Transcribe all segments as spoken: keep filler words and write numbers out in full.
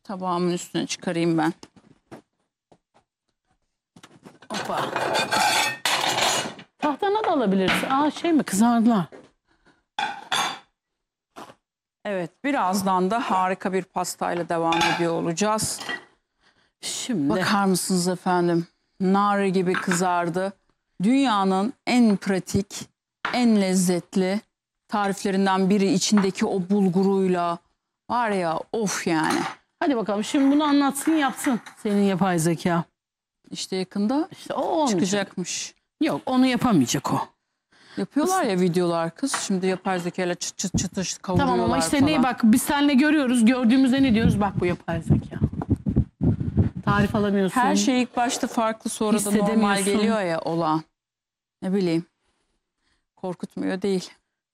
Tabağımın üstüne çıkarayım ben. Hoppa. Tahtana da alabiliriz. Aa şey mi, kızardılar. Evet, birazdan da harika bir pastayla devam ediyor olacağız. Şimdi Bakar mısınız efendim? Nar gibi kızardı. Dünyanın en pratik, en lezzetli tariflerinden biri, içindeki o bulguruyla. Var ya, of yani. hadi bakalım, şimdi bunu anlatsın yapsın senin yapay zeka. İşte yakında İşte o olmayacak. çıkacakmış. Yok, onu yapamayacak o. Yapıyorlar ya videolar kız. Şimdi yapay zekayla çıt çıt çıt kavuruyorlar Tamam ama işte falan. ne, bak biz seninle görüyoruz. Gördüğümüzde ne diyoruz? Bak bu yapay zeka. Tarif alamıyorsun. Her şey ilk başta farklı, sonra da normal Hissedemiyorsun. geliyor ya olan. Ne bileyim. Korkutmuyor değil.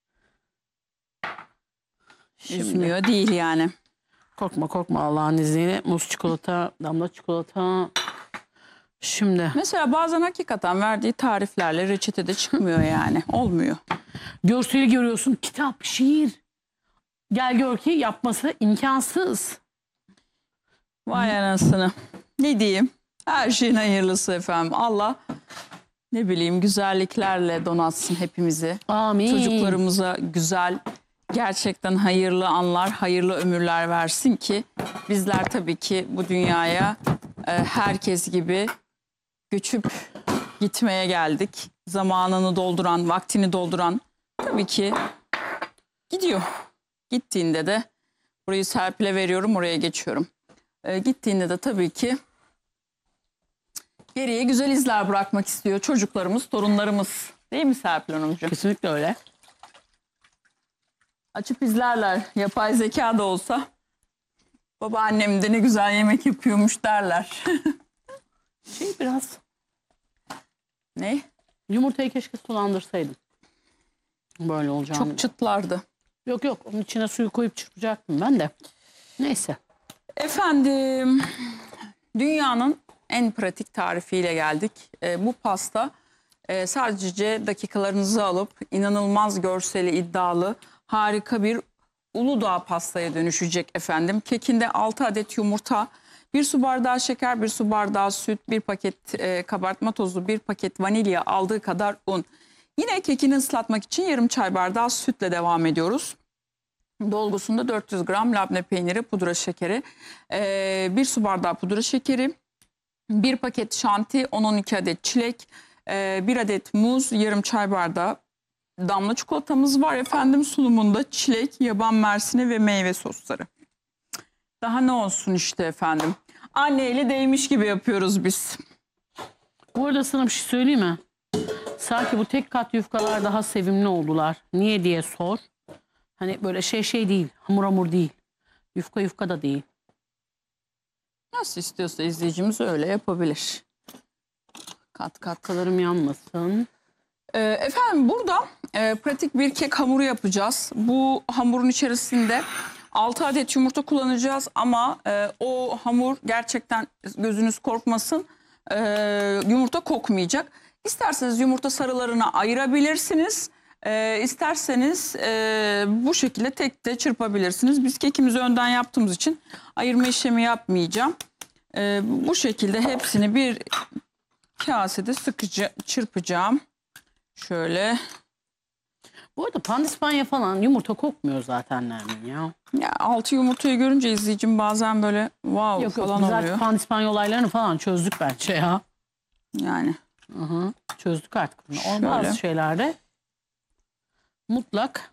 Şimdi. Üzmüyor değil yani. Korkma korkma, Allah'ın izniyle. Muz çikolata, damla çikolata. Şimdi Mesela bazen hakikaten verdiği tariflerle reçetede çıkmıyor yani. Olmuyor. görseli görüyorsun. Kitap, şiir. Gel gör ki yapması imkansız. Vay anasını. Ne diyeyim? Her şeyin hayırlısı efendim. Allah ne bileyim güzelliklerle donatsın hepimizi. Amin. Çocuklarımıza güzel, gerçekten hayırlı anlar, hayırlı ömürler versin ki bizler tabii ki bu dünyaya e, herkes gibi göçüp gitmeye geldik. Zamanını dolduran, vaktini dolduran tabii ki gidiyor. Gittiğinde de burayı Serpil'e veriyorum, oraya geçiyorum. E, gittiğinde de tabii ki geriye güzel izler bırakmak istiyor çocuklarımız, torunlarımız. Değil mi Serpil Hanımcığım? Kesinlikle öyle. Açıp izlerler. Yapay zeka da olsa babaannem de ne güzel yemek yapıyormuş derler. Şey biraz Ne? yumurtayı keşke sulandırsaydın. Böyle olacağını. Çok çıtlardı. Yok yok, onun içine suyu koyup çırpacaktım ben de. Neyse. Efendim, dünyanın en pratik tarifiyle geldik. Ee, bu pasta e, sadece dakikalarınızı alıp inanılmaz görseli iddialı harika bir Uludağ pastaya dönüşecek efendim. Kekinde altı adet yumurta, bir su bardağı şeker, bir su bardağı süt, bir paket e, kabartma tozu, bir paket vanilya, aldığı kadar un. Yine kekini ıslatmak için yarım çay bardağı sütle devam ediyoruz. Dolgusunda dört yüz gram labne peyniri, pudra şekeri, e, bir su bardağı pudra şekeri, bir paket şanti, on on iki adet çilek, e, bir adet muz, yarım çay bardağı damla çikolatamız var efendim. Sunumunda çilek, yaban mersini ve meyve sosları. Daha ne olsun işte efendim. Anne eli değmiş gibi yapıyoruz biz. Bu arada sana bir şey söyleyeyim mi? Sanki bu tek kat yufkalar daha sevimli oldular. Niye diye sor. Hani böyle şey şey değil. Hamur hamur değil. Yufka yufka da değil. Nasıl istiyorsa izleyicimiz öyle yapabilir. Kat kat. Kalarım yanmasın. Ee, efendim burada e, pratik bir kek hamuru yapacağız. Bu hamurun içerisinde altı adet yumurta kullanacağız ama e, o hamur gerçekten, gözünüz korkmasın, e, yumurta kokmayacak. İsterseniz yumurta sarılarını ayırabilirsiniz. E, isterseniz e, bu şekilde tek de çırpabilirsiniz. Biz kekimizi önden yaptığımız için ayırma işlemi yapmayacağım. E, bu şekilde hepsini bir kasede sıkıca çırpacağım. Şöyle. Bu arada pandispanya falan yumurta kokmuyor zaten Nermin ya. Ya altı yumurtayı görünce izleyicim bazen böyle wow Yok yok, falan biz oluyor. artık pandispanya olaylarını falan çözdük bence ya. Yani. Hı hı. Çözdük artık bunu. Şöyle. Bazı şeylerde mutlak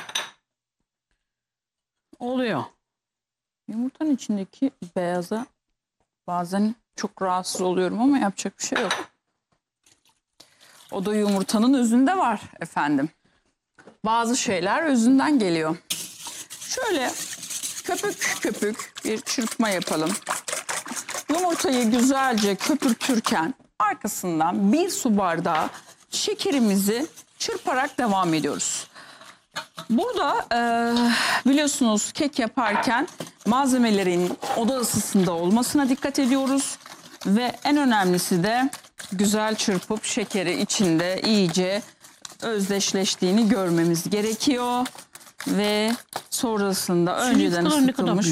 oluyor. Yumurtanın içindeki beyaza bazen çok rahatsız oluyorum ama yapacak bir şey yok. O da yumurtanın özünde var efendim. Bazı şeyler özünden geliyor. Şöyle köpük köpük bir çırpma yapalım. Yumurtayı güzelce köpürtürken arkasından bir su bardağı şekerimizi çırparak devam ediyoruz. Burada e, biliyorsunuz kek yaparken malzemelerin oda ısısında olmasına dikkat ediyoruz. Ve en önemlisi de güzel çırpıp şekeri içinde iyice özdeşleştiğini görmemiz gerekiyor. Ve sonrasında önceden ne kadar ısıtılmış